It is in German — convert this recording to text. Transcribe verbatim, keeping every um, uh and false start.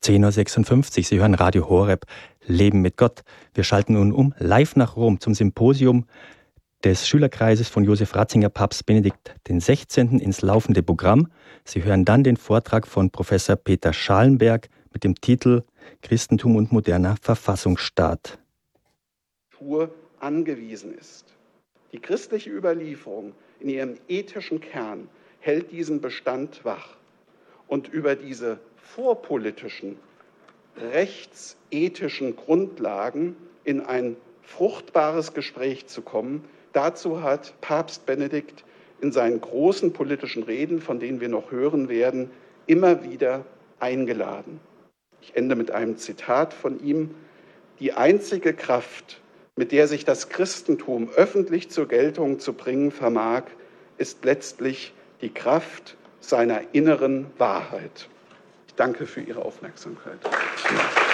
zehn Uhr sechsundfünfzig. Sie hören Radio Horeb, Leben mit Gott. Wir schalten nun um, live nach Rom zum Symposium des Schülerkreises von Josef Ratzinger, Papst Benedikt der Sechzehnte. ins laufende Programm. Sie hören dann den Vortrag von Professor Peter Schalenberg mit dem Titel Christentum und moderner Verfassungsstaat. Angewiesen ist. Die christliche Überlieferung in ihrem ethischen Kern hält diesen Bestand wach. Und über diese vorpolitischen, rechtsethischen Grundlagen in ein fruchtbares Gespräch zu kommen, dazu hat Papst Benedikt in seinen großen politischen Reden, von denen wir noch hören werden, immer wieder eingeladen. Ich ende mit einem Zitat von ihm: Die einzige Kraft, mit der sich das Christentum öffentlich zur Geltung zu bringen vermag, ist letztlich die Kraft seiner inneren Wahrheit. Ich danke für Ihre Aufmerksamkeit.